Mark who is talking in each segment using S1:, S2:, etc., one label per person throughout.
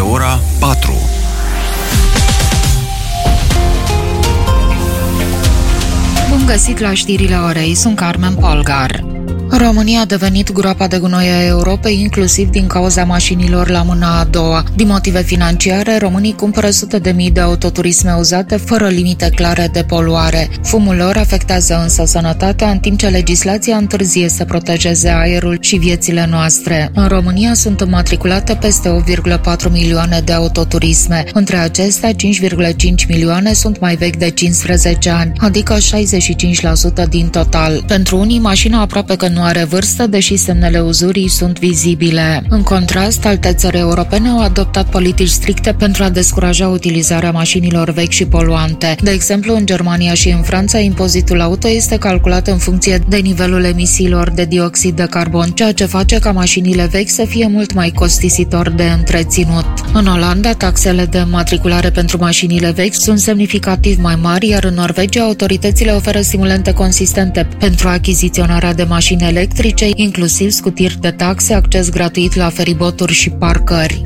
S1: ora 4.
S2: Bun găsit la știrile orei, sunt Carmen Polgar. România a devenit groapa de gunoi a Europei, inclusiv din cauza mașinilor la mâna a doua. Din motive financiare, românii cumpără sute de mii de autoturisme uzate fără limite clare de poluare. Fumul lor afectează însă sănătatea, în timp ce legislația întârzie să protejeze aerul și viețile noastre. În România sunt înmatriculate peste 8,4 milioane de autoturisme. Între acestea, 5,5 milioane sunt mai vechi de 15 ani, adică 65% din total. Pentru unii, mașina aproape că nu are vârstă, deși semnele uzurii sunt vizibile. În contrast, alte țări europene au adoptat politici stricte pentru a descuraja utilizarea mașinilor vechi și poluante. De exemplu, în Germania și în Franța, impozitul auto este calculat în funcție de nivelul emisiilor de dioxid de carbon, ceea ce face ca mașinile vechi să fie mult mai costisitor de întreținut. În Olanda, taxele de matriculare pentru mașinile vechi sunt semnificativ mai mari, iar în Norvegia, autoritățile oferă stimulente consistente pentru achiziționarea de mașini electrice, inclusiv scutiri de taxe, acces gratuit la feriboturi și parcări.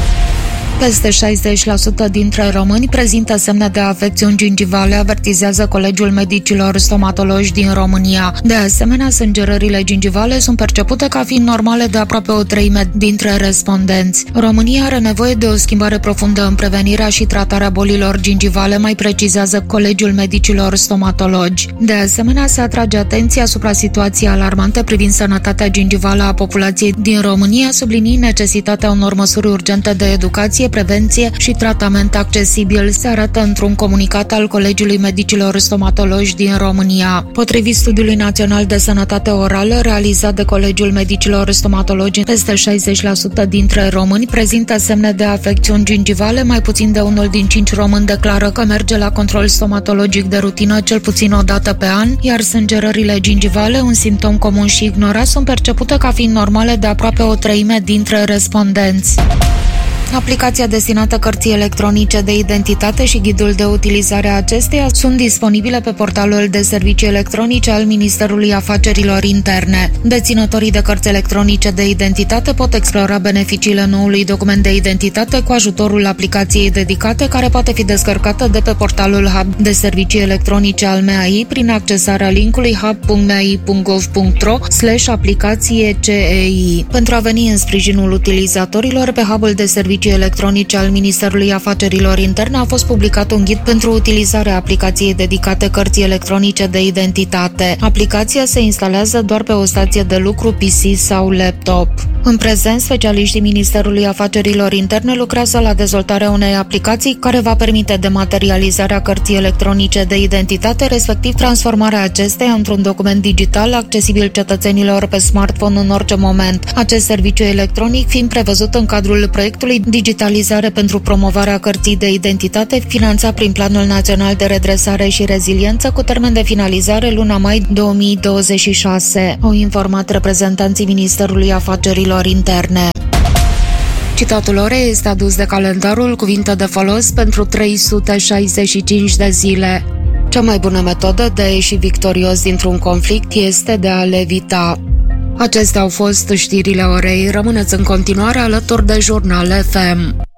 S2: Peste 60% dintre români prezintă semne de afecțiuni gingivale, avertizează Colegiul Medicilor Stomatologi din România. De asemenea, sângerările gingivale sunt percepute ca fiind normale de aproape o treime dintre respondenți. România are nevoie de o schimbare profundă în prevenirea și tratarea bolilor gingivale, mai precizează Colegiul Medicilor Stomatologi. De asemenea, se atrage atenția asupra situației alarmante privind sănătatea gingivală a populației din România, subliniind necesitatea unor măsuri urgente de educație, prevenție și tratament accesibil, se arată într-un comunicat al Colegiului Medicilor Stomatologi din România. Potrivit Studiului Național de Sănătate Orală realizat de Colegiul Medicilor Stomatologi, peste 60% dintre români prezintă semne de afecțiuni gingivale, mai puțin de unul din 5 români declară că merge la control stomatologic de rutină cel puțin o dată pe an, iar sângerările gingivale, un simptom comun și ignorat, sunt percepute ca fiind normale de aproape o treime dintre respondenți. Aplicația destinată cărții electronice de identitate și ghidul de utilizare a acesteia sunt disponibile pe portalul de servicii electronice al Ministerului Afacerilor Interne. Deținătorii de cărți electronice de identitate pot explora beneficiile noului document de identitate cu ajutorul aplicației dedicate, care poate fi descărcată de pe portalul Hub de servicii electronice al MAI prin accesarea linkului hub.mai.gov.ro/aplicație CEI. Pentru a veni în sprijinul utilizatorilor, pe hubul de servicii electronice al Ministerului Afacerilor Interne a fost publicat un ghid pentru utilizarea aplicației dedicate cărții electronice de identitate. Aplicația se instalează doar pe o stație de lucru, PC sau laptop. În prezent, specialiștii Ministerului Afacerilor Interne lucrează la dezvoltarea unei aplicații care va permite dematerializarea cărții electronice de identitate, respectiv transformarea acesteia într-un document digital accesibil cetățenilor pe smartphone în orice moment. Acest serviciu electronic fiind prevăzut în cadrul proiectului Digitalizare pentru promovarea cărții de identitate, finanțat prin Planul Național de Redresare și Reziliență, cu termen de finalizare luna mai 2026, au informat reprezentanții Ministerului Afacerilor Interne. Citatul orei este adus de calendarul Cuvinte de folos pentru 365 de zile. Cea mai bună metodă de a ieși victorios dintr-un conflict este de a-l evita. Acestea au fost știrile orei. Rămâneți în continuare alături de Jurnal FM.